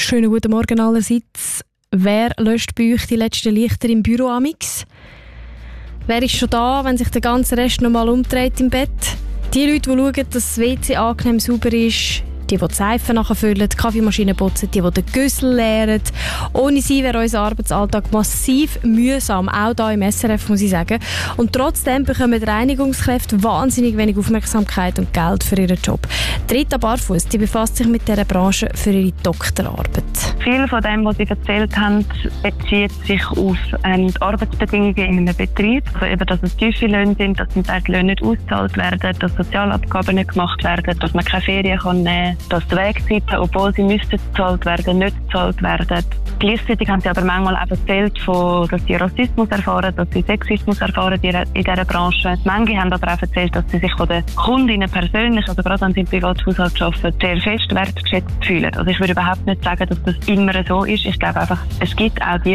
Schönen guten Morgen allerseits. Wer löscht bei euch die letzten Lichter im Büro amix? Wer ist schon da, wenn sich der ganze Rest noch mal umdreht im Bett? Die Leute, die schauen, dass das WC angenehm sauber ist, die Seife nachfüllen, die Kaffeemaschine putzen, die den Güssel leeren. Ohne sie wäre unser Arbeitsalltag massiv mühsam, auch hier im SRF, muss ich sagen. Und trotzdem bekommen Reinigungskräfte wahnsinnig wenig Aufmerksamkeit und Geld für ihren Job. Rita Barfuss, die befasst sich mit dieser Branche für ihre Doktorarbeit. Viel von dem, was Sie erzählt haben, bezieht sich auf die Arbeitsbedingungen in einem Betrieb. Also eben, dass es tiefe Löhne sind, dass zum Teil die Löhne nicht ausgezahlt werden, dass Sozialabgaben nicht gemacht werden, dass man keine Ferien nehmen kann, dass die Wegzeiten, obwohl sie müssten gezahlt werden, nicht gezahlt werden. Gleichzeitig haben sie aber manchmal auch erzählt, dass sie Rassismus erfahren, dass sie Sexismus erfahren in dieser Branche. Manche haben aber auch erzählt, dass sie sich von den Kundinnen persönlich, also gerade wenn sie im Privathaushalt arbeiten, sehr fest wertgeschätzt fühlen. Also ich würde überhaupt nicht sagen, dass das immer so ist. Ich glaube einfach, es gibt auch die